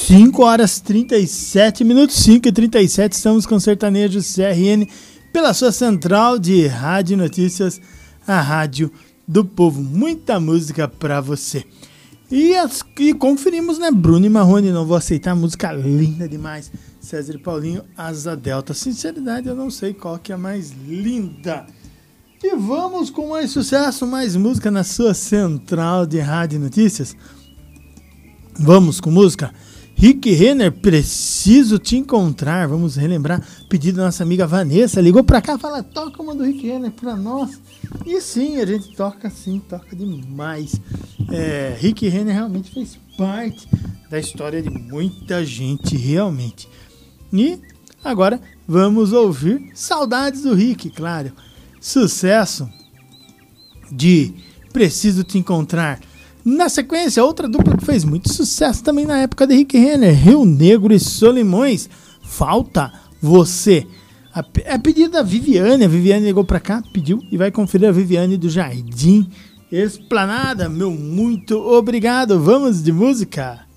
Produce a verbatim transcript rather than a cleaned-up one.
cinco horas e trinta e sete minutos, cinco e trinta e sete, estamos com Sertanejo C R N pela sua central de rádio notícias, a rádio do povo. Muita música pra você. E, as, e conferimos, né? Bruno e Marrone, Não Vou Aceitar, música linda demais. César e Paulinho, Asa Delta. Sinceridade, eu não sei qual que é a mais linda. E vamos com mais sucesso, mais música na sua central de rádio notícias. Vamos com música. Rick Renner, Preciso Te Encontrar. Vamos relembrar pedido da nossa amiga Vanessa. Ligou pra cá e fala, toca uma do Rick Renner pra nós. E sim, a gente toca sim, toca demais. É, Rick Renner realmente fez parte da história de muita gente, realmente. E agora vamos ouvir Saudades do Rick, claro. Sucesso de Preciso Te Encontrar. Na sequência, outra dupla que fez muito sucesso também na época de Rick Renner, Rio Negro e Solimões, Falta Você. É pedido da Viviane, a Viviane ligou pra cá, pediu e vai conferir a Viviane do Jardim Esplanada. Meu muito obrigado, vamos de música.